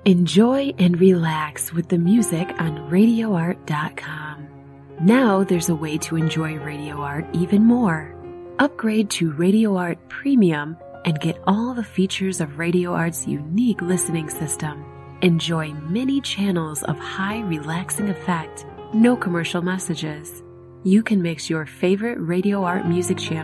Enjoy and relax with the music on RadioArt.com. Now there's a way to enjoy Radio Art even more. Upgrade to Radio Art Premium and get all the features of Radio Art's unique listening system. Enjoy many channels of high relaxing effect, no commercial messages. You can mix your favorite Radio Art music channel